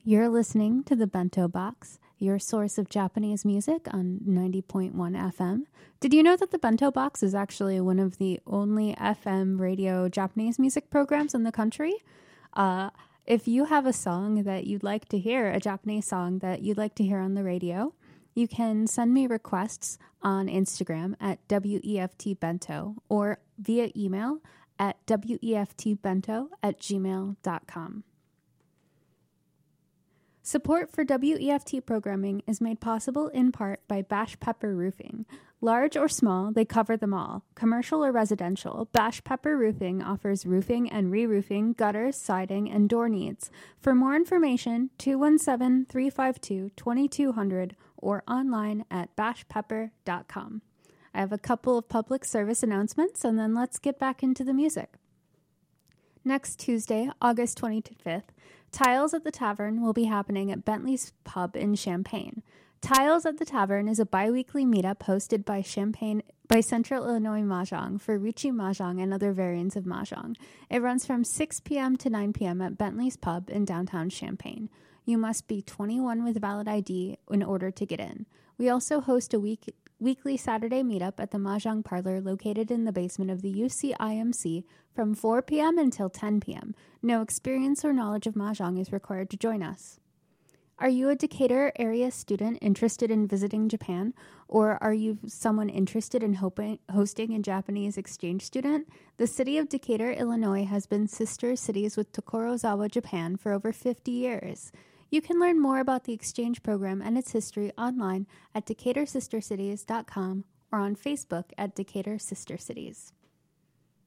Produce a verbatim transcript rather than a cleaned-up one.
You're listening to the Bento Box, your source of Japanese music on ninety point one F M. Did you know that the Bento Box is actually one of the only F M radio Japanese music programs in the country? Uh, if you have a song that you'd like to hear, a Japanese song that you'd like to hear on the radio, you can send me requests on Instagram at W E F T Bento or via email at weftbento at gmail dot com. Support for W E F T programming is made possible in part by Bash Pepper Roofing. Large or small, they cover them all. Commercial or residential, Bash Pepper Roofing offers roofing and re-roofing, gutters, siding, and door needs. For more information, two one seven, three five two, two two zero zero or online at bash pepper dot com. I have a couple of public service announcements, and then let's get back into the music. Next Tuesday, August twenty-fifth, Tiles at the Tavern will be happening at Bentley's Pub in Champaign. Tiles at the Tavern is a bi-weekly meetup hosted by Champaign by Central Illinois Mahjong for Riichi Mahjong and other variants of Mahjong. It runs from six p.m. to nine p.m. at Bentley's Pub in downtown Champaign. You must be twenty-one with valid I D in order to get in. We also host a week weekly Saturday meetup at the Mahjong Parlor located in the basement of the U C I M C from four p.m. until ten p.m. No experience or knowledge of Mahjong is required to join us. Are you a Decatur area student interested in visiting Japan? Or are you someone interested in hoping, hosting a Japanese exchange student? The city of Decatur, Illinois has been sister cities with Tokorozawa, Japan for over fifty years. You can learn more about the exchange program and its history online at decatur sister cities dot com or on Facebook at Decatur Sister Cities.